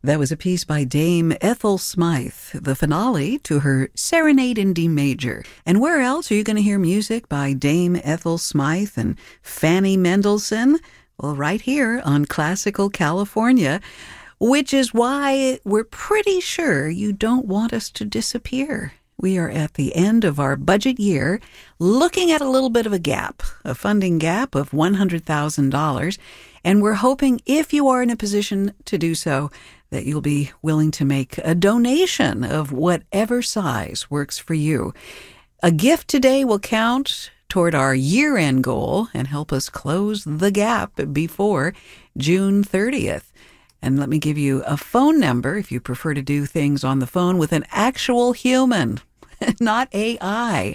That was a piece by Dame Ethel Smythe, the finale to her Serenade in D Major. And where else are you going to hear music by Dame Ethel Smythe and Fanny Mendelssohn? Well, right here on Classical California, which is why we're pretty sure you don't want us to disappear. We are at the end of our budget year, looking at a little bit of a gap, a funding gap of $100,000. And we're hoping, if you are in a position to do so, that you'll be willing to make a donation of whatever size works for you. A gift today will count toward our year-end goal and help us close the gap before June 30th. And let me give you a phone number if you prefer to do things on the phone with an actual human, not AI.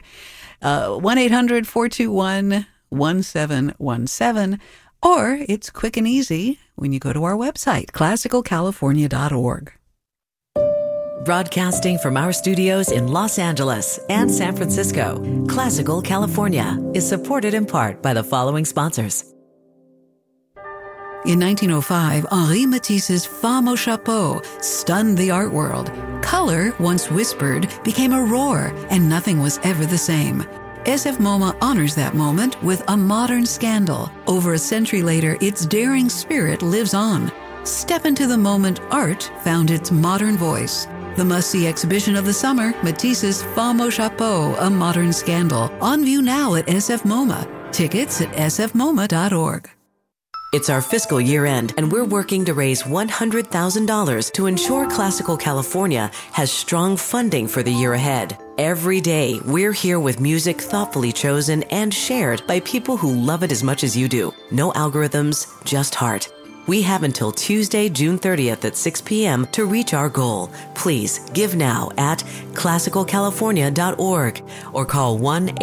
1-800-421-1717. Or it's quick and easy when you go to our website, classicalcalifornia.org. Broadcasting from our studios in Los Angeles and San Francisco, Classical California is supported in part by the following sponsors. In 1905, Henri Matisse's Femme au Chapeau stunned the art world. Color, once whispered, became a roar, and nothing was ever the same. SF MoMA honors that moment with a modern scandal. Over a century later, its daring spirit lives on. Step into the moment art found its modern voice. The must-see exhibition of the summer, Matisse's Femme au Chapeau, A Modern Scandal. On view now at SF MoMA. Tickets at sfmoma.org. It's our fiscal year end, and we're working to raise $100,000 to ensure Classical California has strong funding for the year ahead. Every day, we're here with music thoughtfully chosen and shared by people who love it as much as you do. No algorithms, just heart. We have until Tuesday, June 30th at 6 p.m. to reach our goal. Please give now at classicalcalifornia.org or call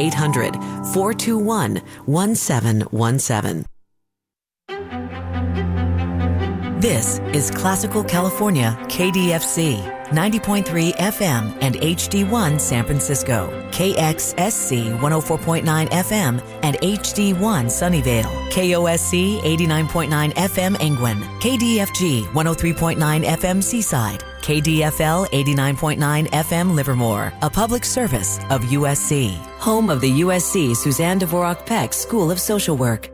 1-800-421-1717. This is Classical California, KDFC, 90.3 FM and HD1 San Francisco, KXSC 104.9 FM and HD1 Sunnyvale, KOSC 89.9 FM Angwin, KDFG 103.9 FM Seaside, KDFL 89.9 FM Livermore, a public service of USC, home of the USC Suzanne Dvorak Peck School of Social Work.